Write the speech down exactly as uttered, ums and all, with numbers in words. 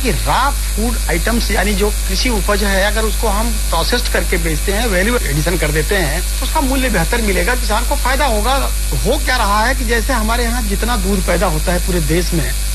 कि raw food items यानी जो कृषि उपज है, अगर उसको हम प्रोसेस्ड करके बेचते हैं, वैल्यू एडिशन कर देते हैं, तो उसका मूल्य बेहतर मिलेगा, किसान को फायदा होगा। हो क्या रहा है कि जैसे हमारे यहाँ जितना दूध पैदा होता है पूरे देश में,